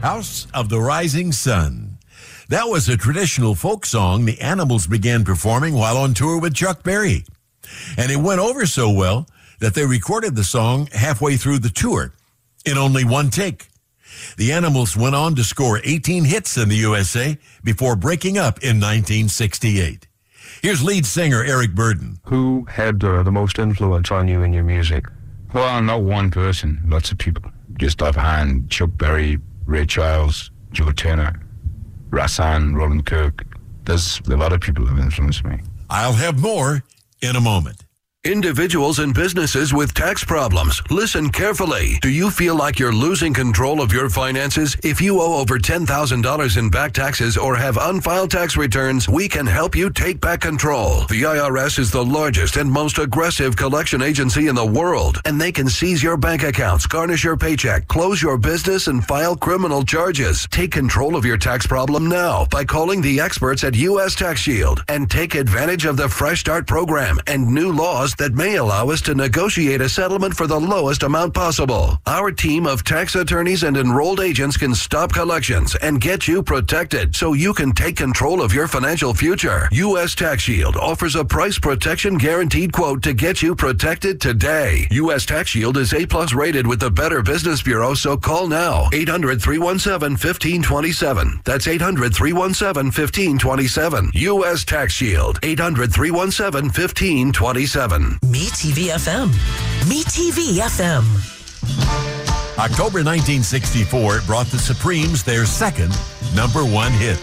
House of the Rising Sun. That was a traditional folk song the Animals began performing while on tour with Chuck Berry. And it went over so well that they recorded the song halfway through the tour in only one take. The Animals went on to score 18 hits in the USA before breaking up in 1968. Here's lead singer Eric Burdon. Who had the most influence on you in your music? Well, not one person, lots of people. Just offhand, Chuck Berry, Ray Charles, Joe Turner, Rassan, Roland Kirk. There's a lot of people who have influenced me. I'll have more in a moment. Individuals and businesses with tax problems, listen carefully. Do you feel like you're losing control of your finances? If you owe over $10,000 in back taxes or have unfiled tax returns, we can help you take back control. The IRS is the largest and most aggressive collection agency in the world, and they can seize your bank accounts, garnish your paycheck, close your business, and file criminal charges. Take control of your tax problem now by calling the experts at U.S. Tax Shield and take advantage of the Fresh Start program and new laws that may allow us to negotiate a settlement for the lowest amount possible. Our team of tax attorneys and enrolled agents can stop collections and get you protected so you can take control of your financial future. U.S. Tax Shield offers a price protection guaranteed quote to get you protected today. U.S. Tax Shield is A+ rated with the Better Business Bureau, so call now. 800-317-1527. That's 800-317-1527. U.S. Tax Shield. 800-317-1527. MeTV FM. MeTV FM. October 1964 brought the Supremes their second #1 hit.